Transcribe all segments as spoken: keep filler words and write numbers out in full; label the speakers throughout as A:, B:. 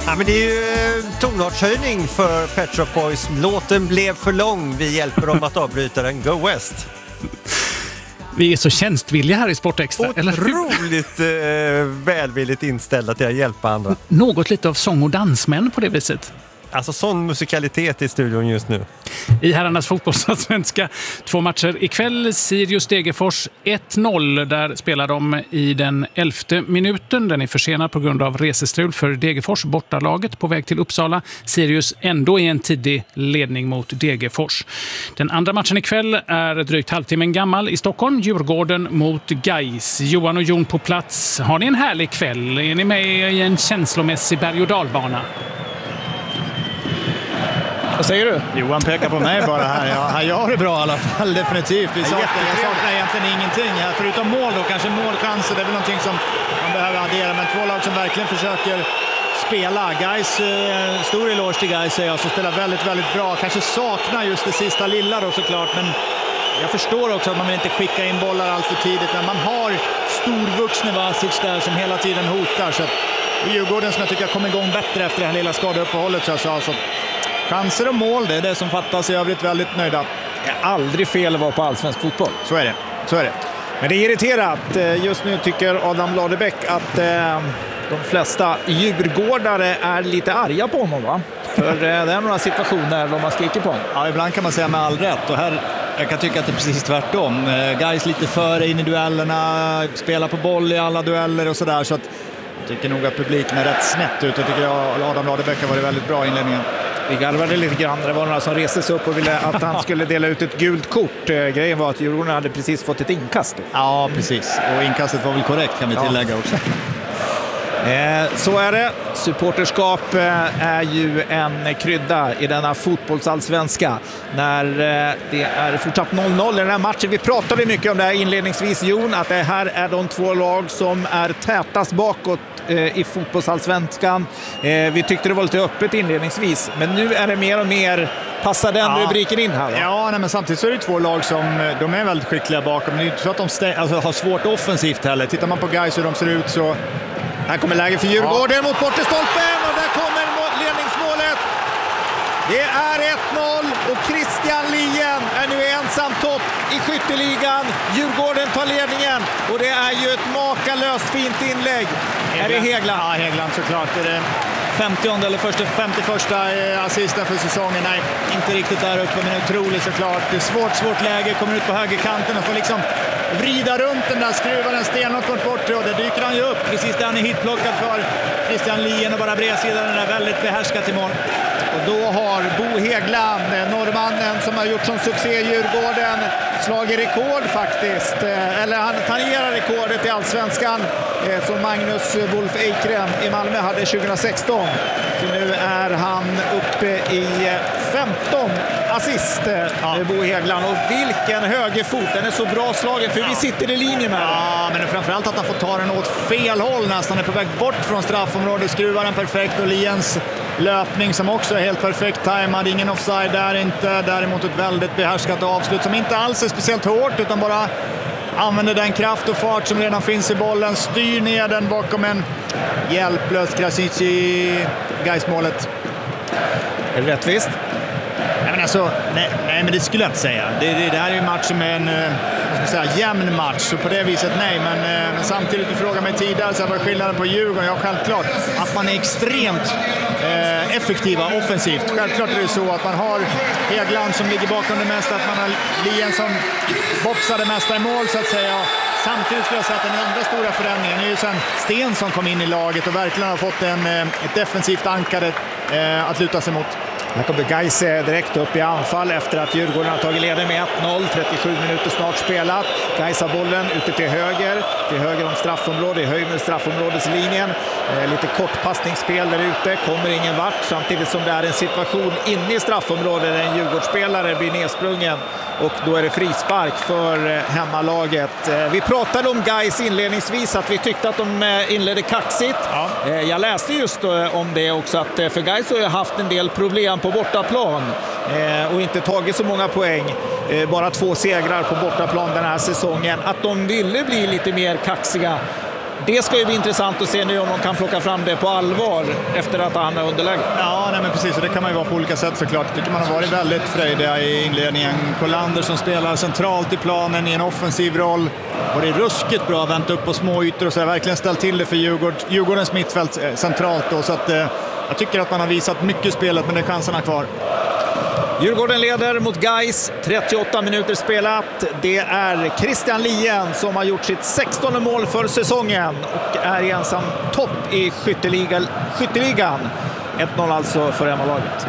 A: Ja, men det är ju tonartshöjning för Pet Shop Boys. Låten blev för lång. Vi hjälper dem att avbryta den. Go West!
B: Vi är så tjänstvilliga här i Sportextra.
A: Otroligt eh, välvilligt inställda till att hjälpa andra.
B: Något lite av sång- och dansmän på det viset.
A: Alltså sån musikalitet i studion just nu.
B: I herrarnas fotbollsallsvenska. Två matcher ikväll. Sirius Degerfors ett noll. Där spelar de i den elfte minuten. Den är försenad på grund av resestrul för Degerfors. Bortalaget på väg till Uppsala. Sirius ändå i en tidig ledning mot Degerfors. Den andra matchen ikväll är drygt halvtimmen gammal i Stockholm. Djurgården mot Gais. Johan och Jon på plats. Har ni en härlig kväll? Är ni med i en känslomässig berg- och dalbana?
C: Vad säger du?
D: Johan pekar på mig bara här. Ja, jag har det bra i alla fall, definitivt. Vi saknar, jag saknar egentligen ingenting här, förutom mål då. Kanske målchanser, det är väl någonting som man behöver addera. Men två lag som verkligen försöker spela. Gais, eh, stor eloge till Gais säger jag, som spelar väldigt, väldigt bra. Kanske saknar just det sista lilla då såklart, men jag förstår också att man vill inte skicka in bollar allt för tidigt. Men man har storvuxna Vasic där som hela tiden hotar. Så att Djurgården som jag tycker kommer igång bättre efter det här lilla skadeuppehållet, så jag sa så. Chanser och mål, det är det som fattas. I övrigt väldigt nöjda.
C: Det är aldrig fel att vara på allsvensk fotboll.
D: Så är det. Så är det.
C: Men det är irriterat. Just nu tycker Adam Ladebäck att eh, de flesta djurgårdare är lite arga på honom, va? För eh, det är några situationer där man skriker på honom.
D: Ja, ibland kan man säga med all rätt. Och här, jag kan tycka att det är precis tvärtom. Eh, Gais lite före in i duellerna, spelar på boll i alla dueller och sådär. Så att jag tycker nog att publiken är rätt snett ut. Jag tycker att Adam Ladebäck har varit väldigt bra i inledningen.
C: Vi garvade lite grann. Det var några som reste sig upp och ville att han skulle dela ut ett gult kort. Grejen var att Djurgården hade precis fått ett inkast.
D: Ja, precis. Och inkastet var väl korrekt, kan vi tillägga också.
C: Eh, så är det. Supporterskap eh, är ju en krydda i denna fotbollsallsvenska. När eh, det är fortsatt noll noll i den här matchen. Vi pratade mycket om det här inledningsvis, Jon, att det här är de två lag som är tätast bakåt i fotbollsallsvenskan. Eh, vi tyckte det var lite öppet inledningsvis, men nu är det mer och mer, passar den ja. rubriken in här? Va?
D: Ja, nej, men samtidigt så är det två lag som de är väldigt skickliga bakom, men det är inte så att de stä- alltså, har svårt offensivt heller. Tittar man på Gais hur de ser ut så... Här kommer läge för Djurgården ja. mot bortestolpen, och där kommer ledningsmålet. Det är ett noll och Christian Lien är nu ensam topp i skytteligan. Djurgården tar ledningen och det är ju ett makalöst fint inlägg. Hegland. Är det Hegland? Ja, Hegland såklart. Är det femtionde eller första, femtioförsta assisten för säsongen? Nej, inte riktigt där uppe, men otroligt såklart. Det är svårt, svårt läge, kommer ut på högerkanten och får liksom vrida runt den där, skruva den stenåt mot bortre, och det dyker han ju upp precis där han är hitplockad för Christian Lien och bara bredsidan den där väldigt behärskat i mål. Och då har Bo Hegland, norrmannen som har gjort som succé i Djurgården, slagit rekord faktiskt. Eller han tangerar rekordet i allsvenskan som Magnus Wolf Eikrem i Malmö hade tjugohundrasexton. Så nu är han uppe i femton assist, ja. Bo Hegland. Och vilken högerfot, den är så bra slagen, för ja. vi sitter i linje med Ja, men framförallt att han får ta den åt fel håll nästan, är på väg bort från straffområdet, skruvar den perfekt, och Liens löpning som också är helt perfekt tajmad, ingen offside där inte, däremot ett väldigt behärskat avslut som inte alls är speciellt hårt, utan bara använder den kraft och fart som redan finns i bollen, styr ner den bakom en hjälplös Krasic i Gais-målet.
C: Är det rättvist?
D: Nej, men alltså, nej, nej, men det skulle jag inte säga. Det, det, det här är ju en match som är en vad ska jag säga, jämn match, så på det viset nej. Men, men samtidigt, du frågar mig tidigare så var skillnaden på Djurgården. Ja, självklart att man är extremt eh, effektiva offensivt. Självklart är det så att man har Hegland som ligger bakom det mesta, att man har Lien som boxar det mesta i mål så att säga. Samtidigt skulle jag säga att den andra stora förändringen är ju sen Sten som kom in i laget och verkligen har fått en, ett defensivt ankare eh, att luta sig mot.
C: Här kommer Gais direkt upp i anfall efter att Djurgården har tagit ledning med ett noll. trettiosju minuter snart spelat. Gais har bollen ute till höger. Till höger om straffområdet. I höjd med straffområdeslinjen. Eh, lite kort passningsspel där ute. Kommer ingen vart. Samtidigt som det är en situation inne i straffområdet där en Djurgårdsspelare blir nedsprungen. Och då är det frispark för hemmalaget. Vi pratade om Gais inledningsvis, att vi tyckte att de inledde kaxigt. Ja. Jag läste just om det också, att för Gais har ju haft en del problem på bortaplan och inte tagit så många poäng. Bara två segrar på bortaplan den här säsongen. Att de ville bli lite mer kaxiga det ska ju bli intressant att se nu om de kan plocka fram det på allvar efter att han är underläge.
D: Ja, nej, men precis. Och det kan man ju vara på olika sätt såklart. Jag tycker man har varit väldigt frejdiga i inledningen. Kolander som spelar centralt i planen i en offensiv roll. Och det är ruskigt bra att vänta upp på små ytor och så har verkligen ställt till det för Djurgård, Djurgårdens mittfält centralt då. Så att, eh, jag tycker att man har visat mycket spelet, men det är chanserna kvar.
C: Djurgården leder mot Gais, trettioåtta minuter spelat. Det är Christian Lien som har gjort sitt sextonde mål för säsongen och är ensam topp i skytteliga, skytteligan. ett noll alltså för hemmalaget.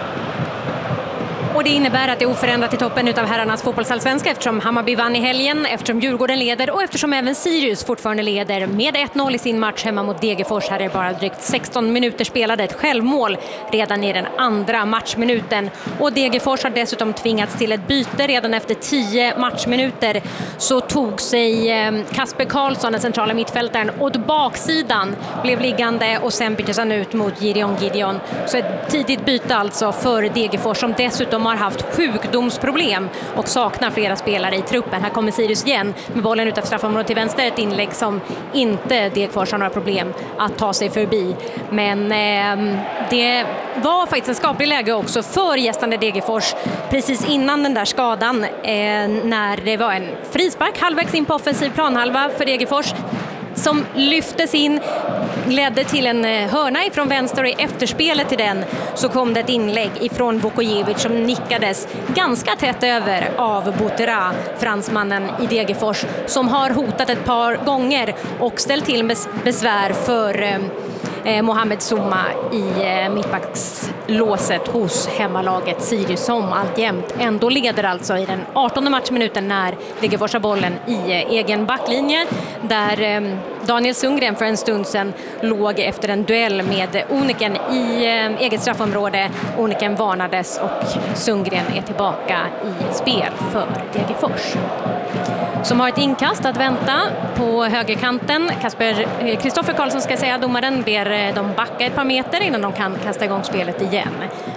E: Och det innebär att det är oförändrat i toppen utav herrarnas fotbollsallsvenska eftersom Hammarby vann i helgen, eftersom Djurgården leder och eftersom även Sirius fortfarande leder med ett noll i sin match hemma mot Degerfors. Här är bara drygt sexton minuter spelade, ett självmål redan i den andra matchminuten. Och Degerfors har dessutom tvingats till ett byte redan efter tio matchminuter. Så tog sig Kasper Karlsson, den centrala mittfältaren, åt baksidan, blev liggande och sen byttes han ut mot Gideon Gideon. Så ett tidigt byte alltså för Degerfors som dessutom har haft sjukdomsproblem och saknar flera spelare i truppen. Här kommer Sirius igen med bollen utanför straffområdet till vänster. Ett inlägg som inte Degerfors har några problem att ta sig förbi. Men eh, det var faktiskt en skaplig läge också för gästande Degerfors precis innan den där skadan eh, när det var en frispark halvvägs in på offensiv planhalva för Degerfors som lyftes in, ledde till en hörna ifrån vänster och i efterspelet till den så kom det ett inlägg ifrån Vukojevic som nickades ganska tätt över av Botera, fransmannen i Degerfors, som har hotat ett par gånger och ställt till med besvär för eh, Mohamed Souma i eh, mittbackslåset hos hemmalaget Sirius som alltjämt ändå leder alltså i den artonde matchminuten när Degerfors har bollen i eh, egen backlinje där eh, Daniel Sundgren för en stund sedan låg efter en duell med Oniken i eh, eget straffområde. Oniken varnades och Sundgren är tillbaka i spel för Degerfors. Som har ett inkast att vänta på högerkanten. Kasper Kristoffer Karlsson ska säga, domaren ber dem backa ett par meter innan de kan kasta igång spelet igen.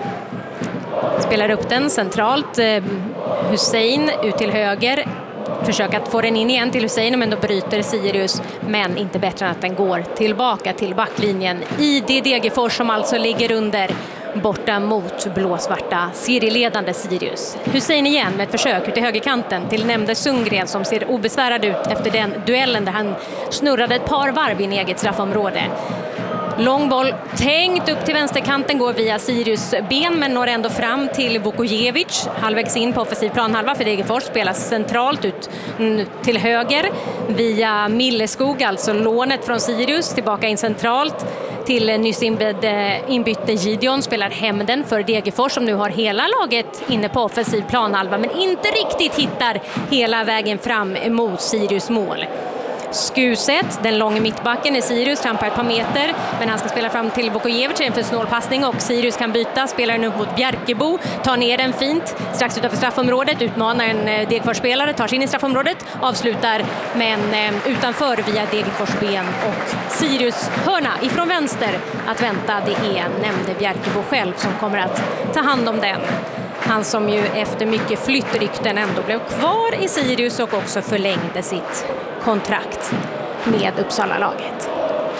E: Spelar upp den centralt. Hussein ut till höger. Försöker att få den in igen till Hussein men då bryter Sirius, men inte bättre än att den går tillbaka till backlinjen i det Degerfors som alltså ligger under borta mot blåsvarta serieledande Sirius. Hussein igen med ett försök ut i högerkanten till nämnde Sundgren som ser obesvärad ut efter den duellen där han snurrade ett par varv i en eget straffområde. Lång boll tänkt upp till vänsterkanten, går via Sirius ben men når ändå fram till Vukojevic. Halvvägs in på offensiv planhalva för Degerfors, spelas centralt ut till höger via Milleskog, alltså lånet från Sirius, tillbaka in centralt till nyss inbytte Gideon, spelar hem den för Degerfors som nu har hela laget inne på offensiv planhalva men inte riktigt hittar hela vägen fram emot Sirius mål. Skuset, den långa mittbacken i Sirius, trampar ett par meter men han ska spela fram till Vukojevic för snålpassning och Sirius kan byta, spelar nu mot Bjerkebo, tar ner den fint strax utanför straffområdet, utmanar en Degerfors-spelare, tar sig in i straffområdet, avslutar men utanför via Degerfors ben och Sirius hörna ifrån vänster att vänta. Det är nämnde Bjerkebo själv som kommer att ta hand om den. Han som ju efter mycket flyttrykten ändå blev kvar i Sirius och också förlängde sitt kontrakt med Uppsala-laget.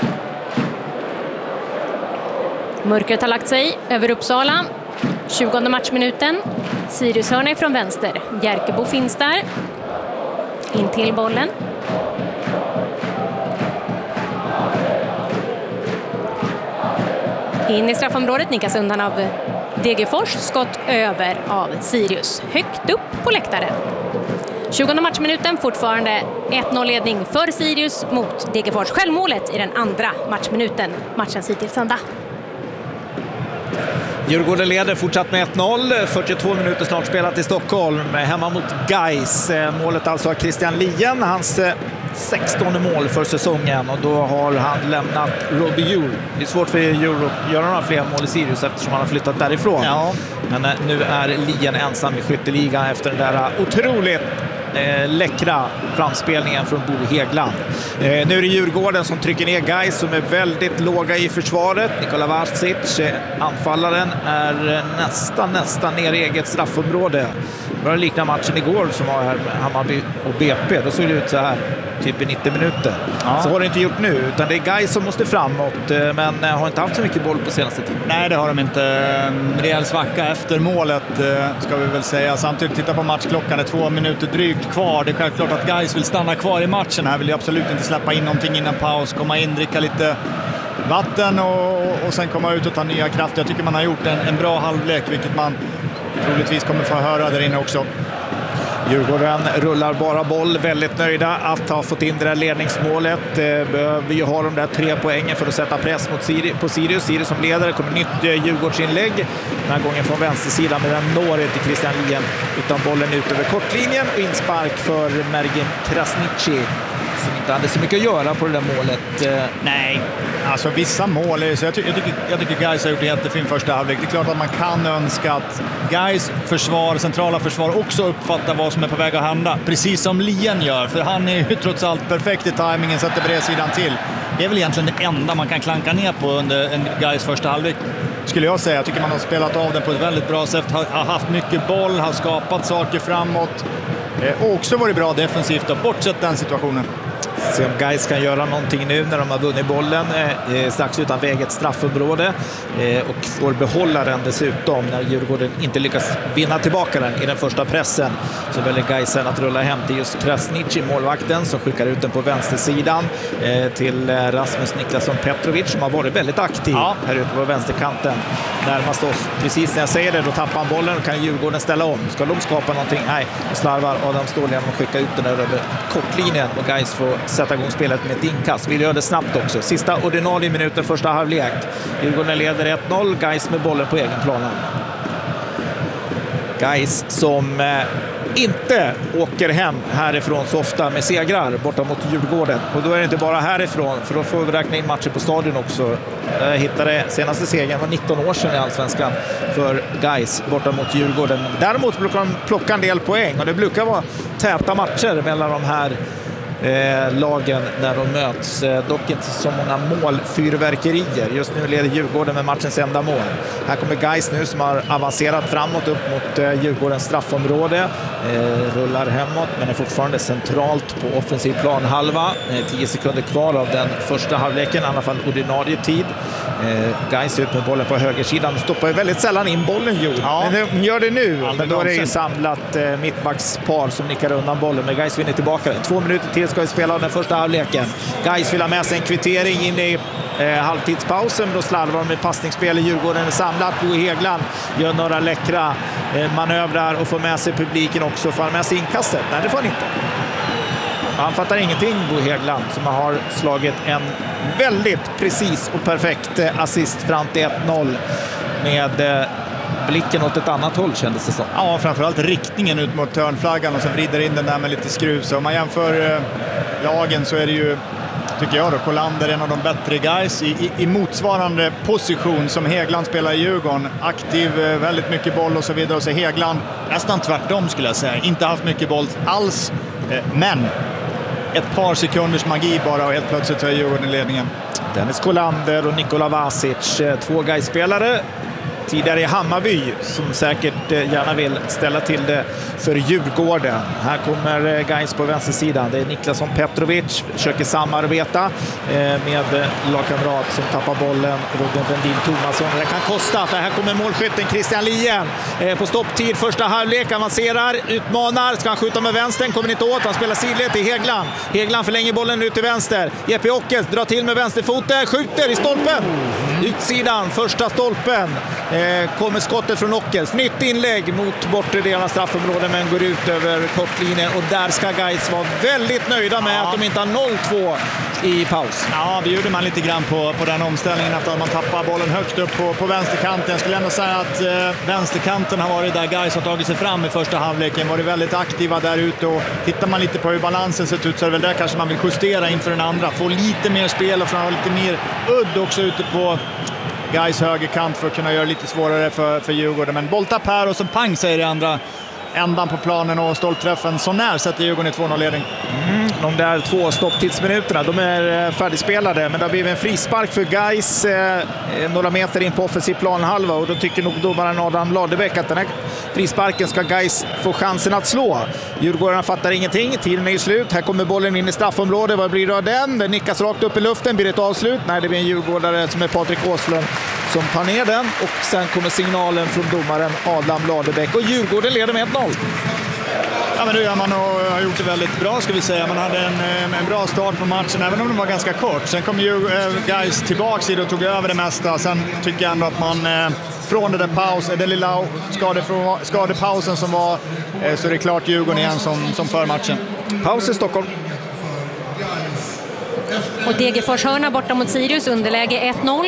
E: Mörkret har lagt sig över Uppsala. tjugonde matchminuten. Sirius hörna ifrån vänster. Bjerkebo finns där. In till bollen. In i straffområdet, nickas undan av Degerfors, skott över av Sirius. Högt upp på läktaren. tjugonde matchminuten, fortfarande ett noll-ledning för Sirius mot Degerfors. Självmålet i den andra matchminuten. Matchens hittills ända.
C: Djurgården leder fortsatt med ett noll. fyrtiotvå minuter snart spelat i Stockholm. Hemma mot Gais. Målet alltså av Christian Lien. Hans sextonde mål för säsongen. Och då har han lämnat Robbie Djur. Det är svårt för Djur att göra några fler mål i Sirius eftersom han har flyttat därifrån. Ja. Men nu är Lien ensam i skytteligan efter den där otroligt eh, läckra framspelningen från Bo Hegland. Eh, nu är det Djurgården som trycker ner Gais som är väldigt låga i försvaret. Nikola Vasic, eh, anfallaren, är nästan nästan ner i eget straffområde. Det var liknande matchen igår som var här med Hammarby och B P. Då såg det ut så här. typ i nittio minuter. Ja. Så har det inte gjort nu, utan det är Gais som måste framåt, men har inte haft så mycket boll på senaste tiden.
D: Nej, det har de inte. Rejäl svacka efter målet, ska vi väl säga. Samtidigt, titta på matchklockan, det är två minuter drygt kvar. Det är självklart att Gais vill stanna kvar i matchen. Här vill jag absolut inte släppa in någonting innan paus, komma in, dricka lite vatten och, och sen komma ut och ta nya krafter. Jag tycker man har gjort en, en bra halvlek, vilket man troligtvis kommer få höra där inne också.
C: Djurgården rullar bara boll, väldigt nöjda att ha fått in det där ledningsmålet. Behöver ju ha de där tre poängen för att sätta press mot Sirius, på Sirius. Sirius som ledare, kommer nytt Djurgårdsinlägg. Den här gången från vänstersidan, men den når inte Christian Lien, utan bollen ut över kortlinjen och inspark för Mergin Krasniqi, som inte hade så mycket att göra på det där målet.
D: Nej, alltså vissa mål är, så jag, ty jag tycker, jag tycker Gais har gjort en jättefin första halvlek. Det är klart att man kan önska att Gais försvar, centrala försvar också uppfattar vad som är på väg att hända, precis som Lien gör, för han är ju trots allt perfekt i tajmingen, sätter bredsidan till. Det är väl egentligen det enda man kan klanka ner på under en Gais första halvlek, skulle jag säga. Jag tycker man har spelat av den på ett väldigt bra sätt, har, har haft mycket boll, har skapat saker framåt eh, och också varit bra defensivt, och bortsett den situationen.
C: Se om Gais kan göra någonting nu när de har vunnit bollen eh, strax utanför eget straffområde eh, och får behålla den dessutom när Djurgården inte lyckas vinna tillbaka den i den första pressen. Så väljer Gais sen att rulla hem till just Krasniqi, målvakten, som skickar ut den på vänstersidan eh, till Rasmus Niklasson Petrovic, som har varit väldigt aktiv ja. här ute på vänsterkanten. Närmast oss, precis när jag säger det, då tappar han bollen och kan Djurgården ställa om. Ska de skapa någonting? Nej, slarvar Adam Ståhlien och skickar ut den över kortlinjen, och Gais får sätta igång spelet med ett inkast. Vi gör det snabbt också. Sista ordinarie minuten första halvlek. Djurgården leder ett noll. Gais med bollen på egen plan. Gais som eh, inte åker hem härifrån så ofta med segrar borta mot Djurgården. Och då är det inte bara härifrån, för då får vi räkna in matcher på stadion också. Jag hittade senaste segern var nitton år sedan i Allsvenskan för Gais borta mot Djurgården. Däremot plockar de plockar en del poäng, och det brukar vara täta matcher mellan de här Eh, lagen när de möts. Eh, dock inte så många målfyrverkerier. Just nu leder Djurgården med matchens enda mål. Här kommer Gais nu, som har avancerat framåt upp mot eh, Djurgårdens straffområde. Eh, rullar hemåt, men är fortfarande centralt på offensiv planhalva. Eh, tio sekunder kvar av den första halvleken, i alla fall ordinarie tid. Eh, Gais ut med bollen på högersidan. De stoppar ju väldigt sällan in bollen, ju. Ja. Men de gör det nu. Aldrig men då är det ju samlat eh, mittbackspar som nickar undan bollen. Men Gais vinner tillbaka den. Två minuter till ska vi spela den första halvleken. Gais vill ha med sig en kvittering in i eh, halvtidspausen. Då slarvar de med passningsspel i Djurgården. Är samlat. Bo Hegland gör några läckra eh, manövrar och får med sig publiken också. Får han med sig inkastet? Nej, det får han inte. Han fattar ingenting, Bo Hegland, som har slagit en väldigt precis och perfekt eh, assist fram till ett noll med eh, blicken åt ett annat håll, kändes det som.
D: Ja, framförallt riktningen ut mot hörnflaggan, och så vrider in den där med lite skruv. Så om man jämför eh, lagen, så är det ju, tycker jag då, Kolander en av de bättre guys i, i, i motsvarande position som Hegland spelar i Djurgården. Aktiv, eh, väldigt mycket boll och så vidare. Och så Hegland nästan tvärtom, skulle jag säga. Inte haft mycket boll alls, eh, men ett par sekunders magi bara, och helt plötsligt är Djurgården i ledningen.
C: Dennis Kolander och Nikola Vasic, två Gais-spelare tidigare i Hammarby, som säkert gärna vill ställa till det för Djurgården. Här kommer Gais på vänstersidan. Det är Niklasson Petrovic, försöker samarbeta med lagkamrat som tappar bollen, Robin Vendin Thomasson. Det kan kosta, för här kommer målskytten Christian Lien på stopptid. Första halvlek, avancerar, utmanar, ska han skjuta med vänstern, kommer inte åt, han spelar sidled till Hegland. Hegland förlänger bollen ut till vänster. Jeppe Ockels drar till med vänsterfoten, skjuter i stolpen. Utsidan, första stolpen. Eh, kommer skottet från Ockels. Nytt inlägg mot bortre delen av straffområdet, men går ut över kortlinjen, och där ska Gais vara väldigt nöjda med ja. att de inte har noll två i paus.
D: Ja, det gjorde man lite grann på, på den omställningen efter att man tappar bollen högt upp på, på vänsterkanten. Jag skulle ändå säga att eh, vänsterkanten har varit där Gais har tagit sig fram i första halvleken, varit väldigt aktiva där ute, och tittar man lite på hur balansen sett ut, så är det väl där kanske man vill justera inför den andra. Få lite mer spel och framförallt lite mer udd också ute på Gais högerkant för att kunna göra det lite svårare för, för Djurgården. Men bolltapp här, och så pang, säger det andra ändan på planen och stolpträffen så när sätter Djurgården i två noll-ledning.
C: Mm, de där två stopptidsminuterna, de är färdigspelade, men det har blivit en frispark för Gais eh, några meter in på offensiv planhalva, och då tycker nog domaren Adam Ladebäck att den här frisparken ska Gais få chansen att slå. Djurgården fattar ingenting, tiden är ju slut. Här kommer bollen in i straffområdet, vad blir det av den? Den nickas rakt upp i luften, blir det ett avslut? Nej, det blir en djurgårdare som är Patrik Åslund som tar ner den, och sen kommer signalen från domaren Adam Ladebäck och Djurgården leder med ett noll.
D: Ja, men nu gör man och har gjort det väldigt bra, ska vi säga. Man hade en, en bra start på matchen, även om den var ganska kort. Sen kom ju äh, Gais tillbaka och tog över det mesta. Sen tycker jag ändå att man äh, från det där paus, den lilla skade, skadepausen som var, äh, så är det klart Djurgården igen som, som för matchen.
C: Paus i Stockholm.
E: Och Degerfors hörna borta mot Sirius, underläge ett noll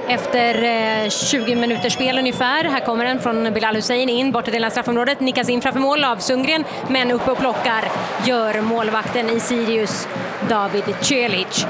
E: efter tjugo minuters spel ungefär. Här kommer den från Bilal Hussein in, borta delen av straffområdet, nickas in framför mål av Sundgren, men uppe och plockar gör målvakten i Sirius, David Celic.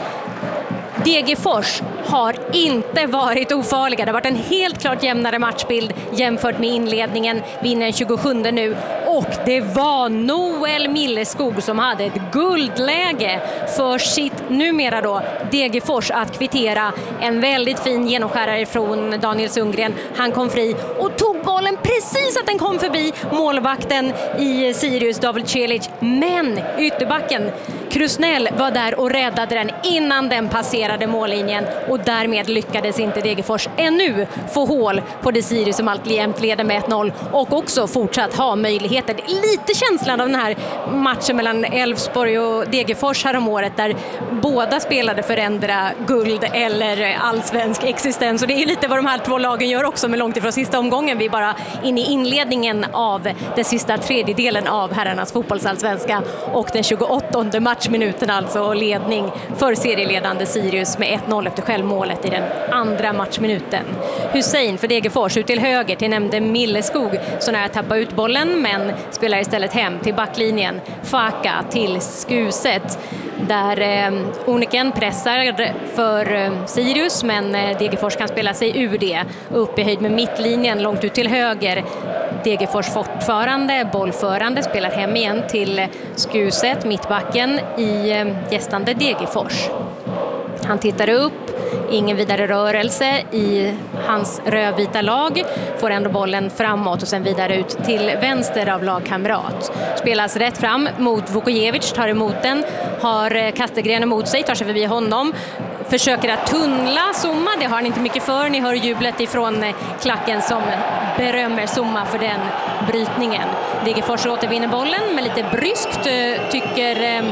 E: Degerfors har inte varit ofarliga. Det har varit en helt klart jämnare matchbild jämfört med inledningen. Vinner tjugosjunde nu. Och det var Noel Milleskog som hade ett guldläge för sitt numera då Degerfors att kvittera. En väldigt fin genomskärare från Daniel Sundgren. Han kom fri och tog bollen precis att den kom förbi målvakten i Sirius, David Celic. Men ytterbacken Krusnell var där och räddade den innan den passerade mållinjen, och därmed lyckades inte Degerfors ännu få hål på det Sirius som alltjämt leder med ett noll och också fortsatt ha möjligheter. Lite känslan av den här matchen mellan Elfsborg och Degerfors här om året, där båda spelade för ändra guld eller allsvensk existens, och det är lite vad de här två lagen gör också, med långt ifrån sista omgången. Vi är bara inne i inledningen av den sista tredjedelen av herrarnas fotbollsallsvenska, och den tjugoåttonde matchminuten alltså ledning för serieledande Sirius med ett noll efter självmålet i den andra matchminuten. Hussein för Degerfors ut till höger till nämnde Milleskog, så nära tappa ut bollen, men spelar istället hem till backlinjen. Faka till Skuset, där eh, Oniken pressar för eh, Sirius, men eh, Degerfors kan spela sig ur det. Upp i höjd med mittlinjen, långt ut till höger. Degerfors fortfarande bollförande, spelar hem igen till Skuset, mittbacken i eh, gästande Degerfors. Han tittar upp, ingen vidare rörelse i hans rödvita lag, får ändå bollen framåt och sen vidare ut till vänster av lagkamrat. Spelas rätt fram mot Vukojevic, tar emot den, har Kastegren emot sig, tar sig förbi honom, försöker att tunnla Zuma, det har han inte mycket för. Ni hör jublet ifrån klacken som berömmer Zuma för den brytningen. Degerfors återvinner bollen, men lite bryskt tycker eh,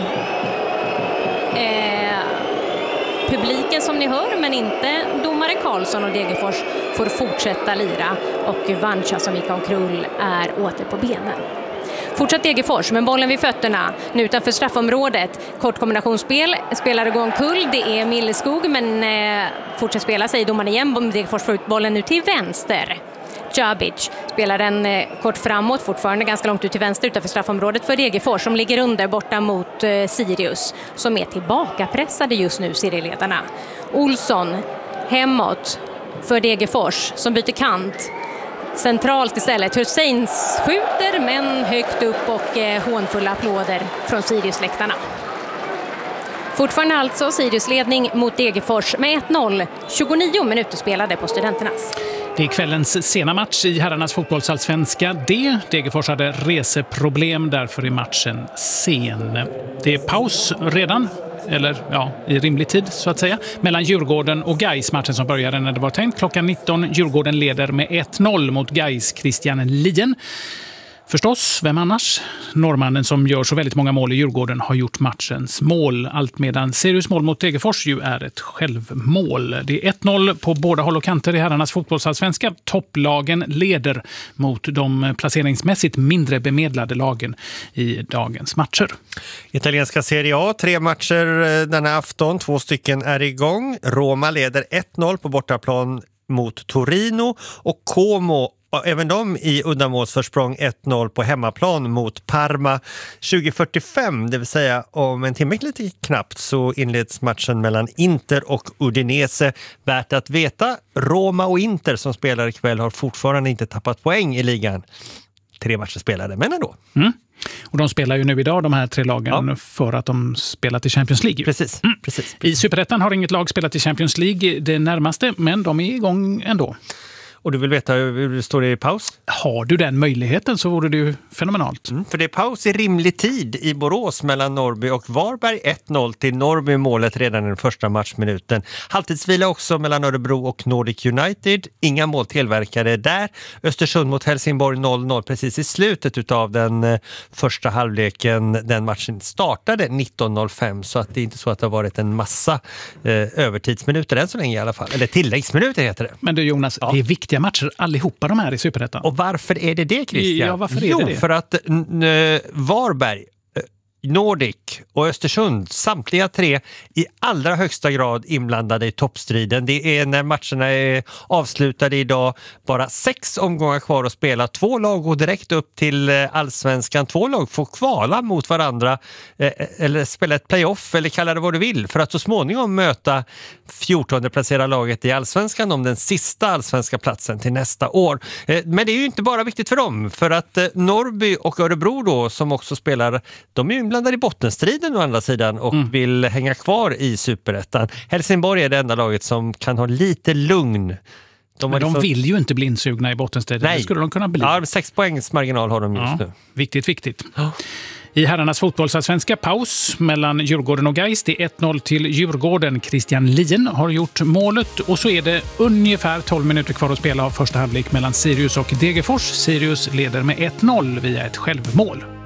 E: eh, publiken som ni hör, men inte domare Karlsson, och Degerfors får fortsätta lira, och Vancha som gick omkrull är åter på benen. Fortsatt Degerfors, men bollen vid fötterna nu utanför straffområdet. Kort kombinationsspel, spelar igång kull, det är Milleskog, men eh, fortsätter spela, säger domaren igen. Degerfors får ut bollen nu till vänster. Djabic spelar den eh, kort framåt, fortfarande ganska långt ut till vänster utanför straffområdet för Degerfors, som ligger under borta mot eh, Sirius, som är tillbakapressade just nu, serieledarna. Olsson hemåt för Degerfors, som byter kant. Centralt istället. Hussein skjuter, men högt upp, och eh, hånfulla applåder från Sirius-läktarna. Fortfarande alltså Sirius ledning mot Degerfors med ett noll. tjugonio minuter spelade på Studenternas.
B: Det är kvällens sena match i herrarnas fotbollsallsvenska D. Degerfors hade reseproblem, därför är matchen sen. Det är paus redan, eller ja, i rimlig tid så att säga, mellan Djurgården och Gais, matchen som började när det var tänkt klockan nitton. Djurgården leder med ett noll mot Gais Christian Lien. Förstås, vem annars? Norrmannen som gör så väldigt många mål i Djurgården har gjort matchens mål, allt medan Sirius mål mot Degerfors ju är ett självmål. Det är ett noll på båda håll och kanter i herrarnas fotbollsallsvenska. Topplagen leder mot de placeringsmässigt mindre bemedlade lagen i dagens matcher.
A: Italienska Serie A, tre matcher denna afton, två stycken är igång. Roma leder ett noll på bortaplan mot Torino, och Como, även de i uddamålsförsprång, ett noll på hemmaplan mot Parma. tjugo fyrtiofem, det vill säga om en timme lite knappt, så inleds matchen mellan Inter och Udinese. Värt att veta, Roma och Inter som spelar ikväll har fortfarande inte tappat poäng i ligan. tre matcher spelade, men ändå.
B: Mm. Och de spelar ju nu idag, de här tre lagen,
A: Ja.
B: för att de spelar till Champions League.
A: Precis,
B: Mm.
A: precis.
B: I Superettan har inget lag spelat i Champions League det närmaste, men de är igång ändå.
A: Och du vill veta hur det står i paus?
B: Har du den möjligheten så vore det ju fenomenalt.
A: Mm, för det är paus i rimlig tid i Borås mellan Norrby och Varberg. ett noll till Norrby, målet redan i den första matchminuten. Halvtidsvila också mellan Örebro och Nordic United. Inga mål tillverkade där. Östersund mot Helsingborg noll noll precis i slutet av den eh, första halvleken. Den matchen startade nitton noll fem, så att det är inte så att det har varit en massa eh, övertidsminuter än så länge i alla fall. Eller tilläggsminuter heter det.
B: Men du Jonas,
A: Ja.
B: det är viktiga matcher allihopa de här i Superettan.
A: Och varför är det det, Christian?
B: Ja, varför är
A: jo,
B: det det?
A: för att n- n- Varberg, Nordic och Östersund, samtliga tre i allra högsta grad inblandade i toppstriden. Det är när matcherna är avslutade idag bara sex omgångar kvar att spela. Två lag går direkt upp till allsvenskan. Två lag får kvala mot varandra eh, eller spela ett playoff eller kalla det vad du vill för att så småningom möta fjortonde placerade laget i allsvenskan om den sista allsvenska platsen till nästa år. Eh, men det är ju inte bara viktigt för dem, för att eh, Norrby och Örebro då, som också spelar, de är ju inblandade i bottenstriden å andra sidan och mm. vill hänga kvar i Superettan. Helsingborg är det enda laget som kan ha lite lugn.
B: De, Men de liksom... vill ju inte bli insugna i bottenstriden. Nej. Det skulle de kunna bli.
A: Ja, sex poängs marginal har de just
B: ja,
A: nu.
B: Viktigt, viktigt. Ja. I herrarnas fotbollsallsvenska paus mellan Djurgården och Gais. Det är ett noll till Djurgården. Christian Lien har gjort målet. Och så är det ungefär tolv minuter kvar att spela av första halvlek mellan Sirius och Degerfors. Sirius leder med ett noll via ett självmål.